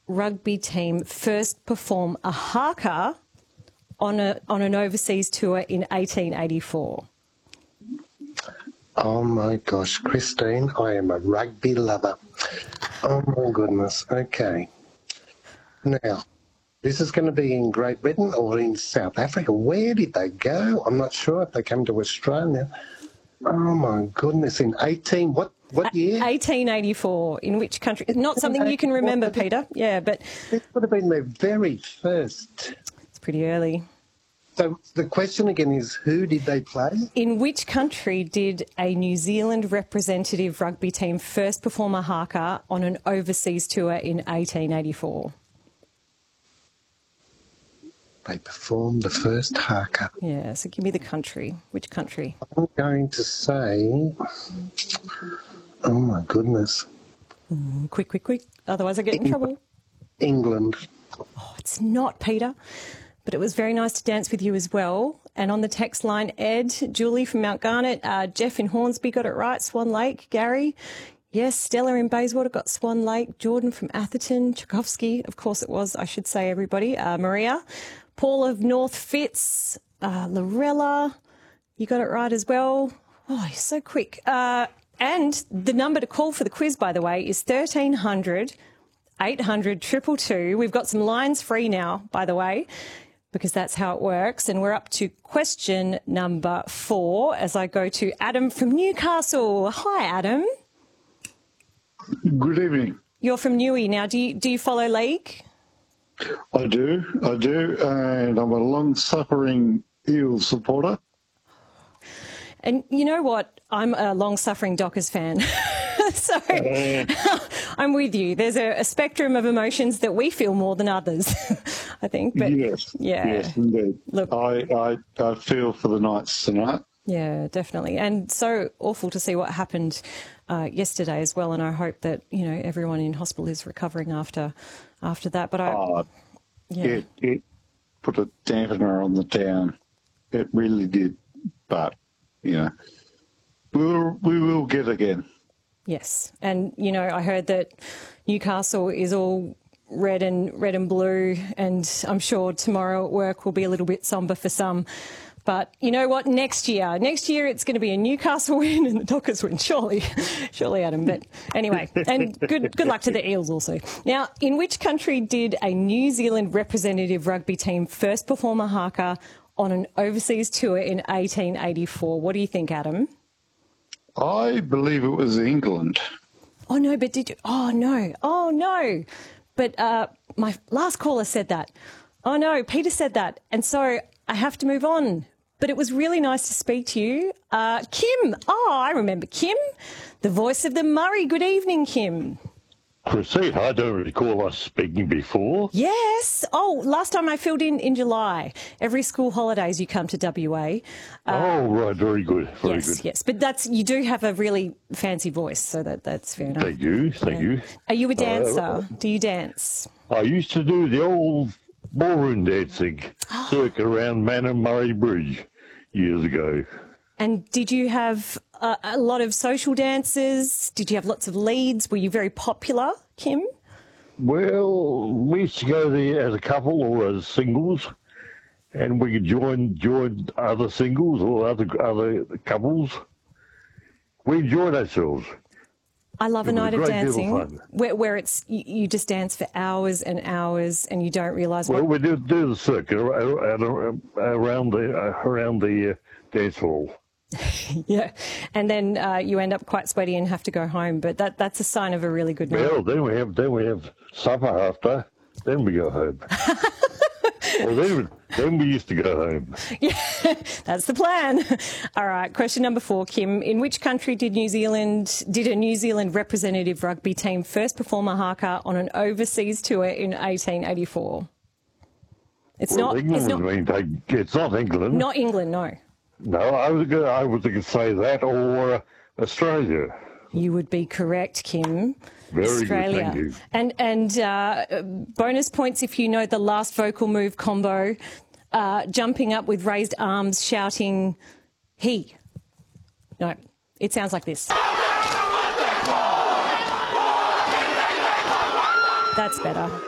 rugby team first perform a haka on an overseas tour in 1884? Oh my gosh, Christine, I am a rugby lover. Oh my goodness. Okay. Now, this is going to be in Great Britain or in South Africa. Where did they go? I'm not sure if they came to Australia. Oh my goodness, in what year? 1884. In which country? Not something you can remember, Peter. Yeah, but This would have been their very first. it's pretty early. So the question again is, who did they play? In which country did a New Zealand representative rugby team first perform a haka on an overseas tour in 1884? They performed the first haka. Yeah, so give me the country. Which country? I'm going to say, oh my goodness, Quick. Otherwise I get in trouble. England. Oh, it's not, Peter. But it was very nice to dance with you as well. And on the text line, Ed, Julie from Mount Garnet, Jeff in Hornsby got it right, Swan Lake, Gary. Yes, Stella in Bayswater got Swan Lake, Jordan from Atherton, Tchaikovsky, of course it was, I should say, everybody. Maria, Paul of North Fitz, Lorella, you got it right as well. Oh, you're so quick. And the number to call for the quiz, by the way, is 1300 800 222. We've got some lines free now, by the way, because that's how it works. And we're up to question number 4 as I go to Adam from Newcastle. Hi, Adam. Good evening. You're from Newey. Now, do you follow league? I do, and I'm a long-suffering Eels supporter. And you know what? I'm a long-suffering Dockers fan. So I'm with you. There's a spectrum of emotions that we feel more than others, I think. But yes, indeed. Look, I feel for the Knights tonight. Yeah, definitely. And so awful to see what happened yesterday as well. And I hope that, everyone in hospital is recovering after that. But It put a dampener on the town. It really did. But, we will get again. Yes. And, I heard that Newcastle is all red and blue, and I'm sure tomorrow at work will be a little bit sombre for some. But you know what? Next year it's going to be a Newcastle win and the Dockers win, surely, Adam. But anyway, and good luck to the Eels also. Now, in which country did a New Zealand representative rugby team first perform a haka on an overseas tour in 1884? What do you think, Adam? I believe it was England. Oh, no, but did you? Oh, no. But my last caller said that. Oh, no, Peter said that. And so I have to move on. But it was really nice to speak to you. Kim. Oh, I remember Kim, the voice of the Murray. Good evening, Kim. Christine, I don't recall us speaking before. Yes. Oh, last time I filled in July. Every school holidays you come to WA. Oh, right. Very good. Very good. Yes. But you do have a really fancy voice, so that's fair enough. Thank you. Are you a dancer? Do you dance? I used to do the old ballroom dancing circuit around Manor Murray Bridge years ago. And did you have a lot of social dances? Did you have lots of leads? Were you very popular, Kim? Well, we used to go there as a couple or as singles, and we could join other singles or other couples. We enjoyed ourselves. I love a night of dancing fun. where it's you just dance for hours and hours and you don't realise what... Well, we do the circuit around the dance hall. Yeah, and then you end up quite sweaty and have to go home. But that's a sign of a really good night. Well, then we have supper after. Then we go home. Well, then we used to go home. Yeah, that's the plan. All right, question number 4, Kim. In which country did a New Zealand representative rugby team first perform a haka on an overseas tour in 1884? It's not England. Not England, no. No, I was going to say that or Australia. You would be correct, Kim. Very Australia. good, thank you. And bonus points if you know the last vocal move combo, jumping up with raised arms, shouting, he. No, it sounds like this. That's better.